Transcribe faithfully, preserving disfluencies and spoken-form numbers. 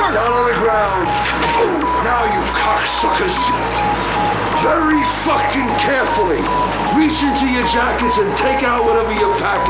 Down on the ground. Now, you cocksuckers. Very fucking carefully. Reach into your jackets and take out whatever you're packing.